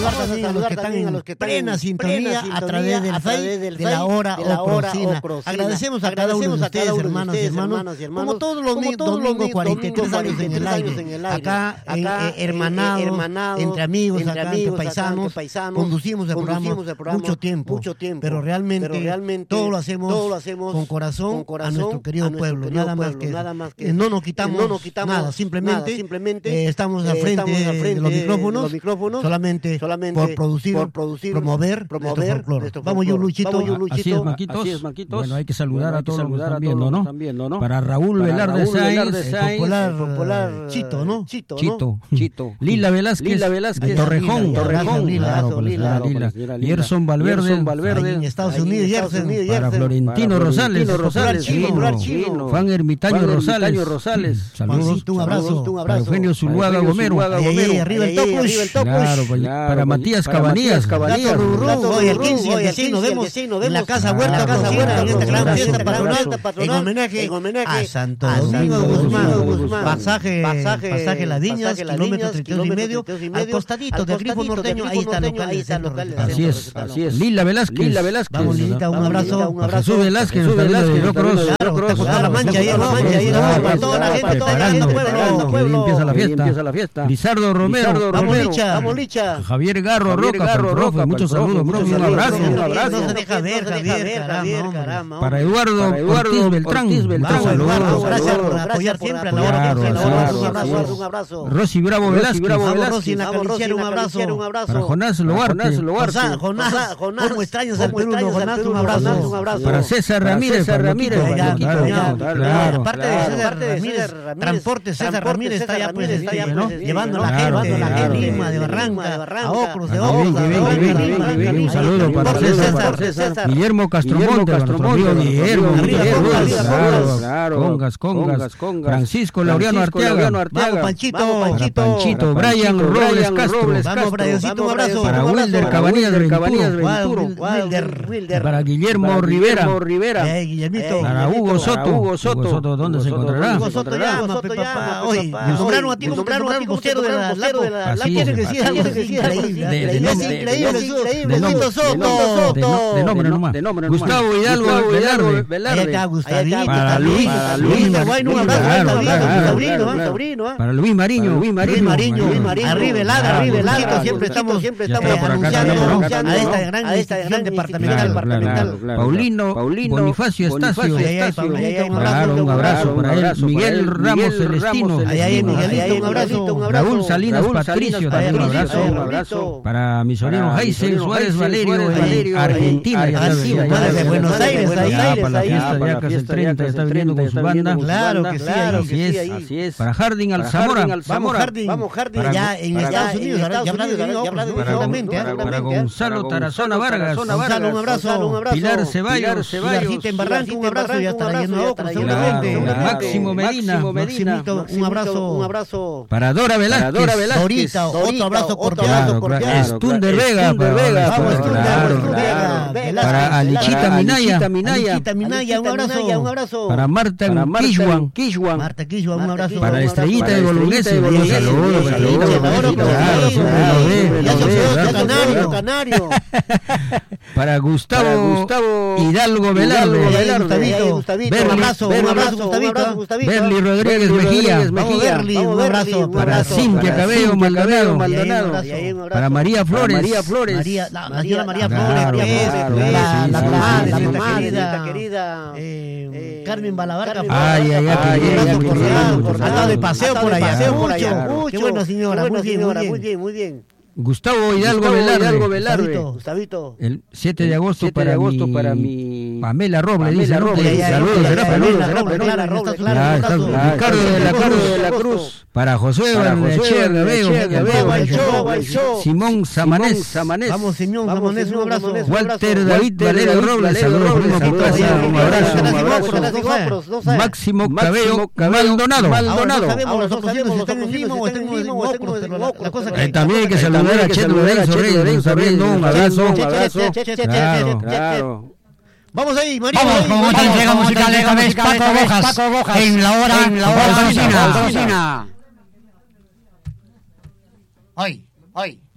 saludar también a los que están en plena sintonía a través del FAI de la hora Ocrocina. Agradecemos a cada uno de ustedes, hermanos y hermanos, como todos los domingos, 43 años en el aire, acá hermanados, entre amigos, acá entre paisanos, conducimos el programa mucho tiempo, pero realmente todo lo hacemos con corazón a nuestro querido pueblo, nada más que no nos quitamos nada, simplemente estamos al frente de los micrófonos, solamente por producir, promover nuestro folclore. Vamos, Luchito. Así es, Maquitos. Bueno, hay que saludar a todos los que están viendo, ¿no? Para Raúl Velarde Sáenz, popular Chito, ¿no? Chito. Lila Velázquez, de Torrejón. Lila. Gerson Valverde, en Estados Unidos, para Florentino Rosales, Juan Ermitaño Rosales. Saludos. Un abrazo. Para Eugenio Zuluaga Gomero. Arriba el Topus. Claro, para Matías Cabanías. Hoy el 15 nos vemos en la Casa Huerta, en esta gran fiesta patronal, en homenaje a Santo Domingo Guzmán. Pasaje Las Viñas, kilómetro 32 y medio, al costadito del Grifo Norteño, ahí está el local. Así es. Lila Velázquez. Vamos, Lilita, un abrazo. Jesús Velázquez, Claro, la mancha ahí, para toda la gente, empieza la fiesta. Lizardo Romero. Vamos, Licha. Javier Garro Roca, muchos saludos, profe, un abrazo. No se deja ver, Javier, caramba. Para Eduardo Ortiz Beltrán, saludos. Gracias por apoyar siempre a la hora. Un abrazo. Rosy Bravo Velázquez. Rosy, en la carnicería, un abrazo. Para Jonás Loarte. Jonás, ¿cómo extrañas al Perú? Jonás, un abrazo. Para César Ramírez. Aparte de César Ramírez, Transporte César Ramírez está ya llevando a la gente de Lima, de Barranca, a Ocros, Un saludo para César. Guillermo Castromonte, Guillermo. Congas. Francisco Laureano Arteaga. Vamos, Panchito. Brian Robles Castro. Vamos, Briancito, un abrazo. Para Wilder Cabanillas Venturo. Para Guillermo Rivera. Para Hugo Soto, ¿dónde se encontrará? Hugo Soto ya, hoy. Nombraron a ti como vocero de la LAPO. ¿Quieres decir algo? Es increíble. De nombre nomás. Gustavo Hidalgo Velarde. Para Luis. Un abrazo. Para Luis Mariño. Arriba el Agro. Siempre estamos anunciando a esta gran departamental. Paulino Bonifacio Estacio. Un abrazo para él. Miguel Ramos Celestino. Un abrazo. Raúl Salinas Patricio, también un abrazo. Para mi sobrino Jaisen Suárez Valerio en Argentina. De Buenos Aires. Para la fiesta, ya casi el 30, está viniendo con su banda. Claro que sí. Así es. Para Harding Alzamora. Vamos, Harding, ya en Estados Unidos. Para Gonzalo Tarazona Vargas. Gonzalo, un abrazo. Pilar Ceballos. Pilarcita en Barranca, un abrazo. Ya estará yendo a Ocros, seguramente. Máximo Medina. Un abrazo. Para Dora Velázquez. Dorita, otro abrazo cordial. Stunder Vega. Vamos, Stunder Vega. Para Alichita Minaya, un abrazo. Para Marta Quishuan. Un abrazo. Para Estrellita de Bolognese. Canario. Para Gustavo Hidalgo Velarde. Un abrazo, Gustavito. Berly Rodríguez Mejía. Un abrazo. Para Cintia Cabello Maldonado. Para María Flores. La señora María Flores, la mamá de nuestra querida Carmen Balabarca. Al lado de paseo por allá. Qué buena señora, muy bien. Gustavo Hidalgo Velarde. Gustavito. El 7 de agosto para mi Pamela Robles. Saludos. Ricardo de la Cruz. Para José Barnechea Gabeo. Simón Samanés. Vamos, Simón Samanés, un abrazo. Walter David Valero Robles. Saludos. Un abrazo. Máximo Cabello Maldonado. También hay que saludar a Chet Lorenzo Reyes, un abrazo. Claro. Vamos ahí, María. Vamos con otra entrega musical, esta vez Paco Rojas, en la hora Ocrocina. Hoy.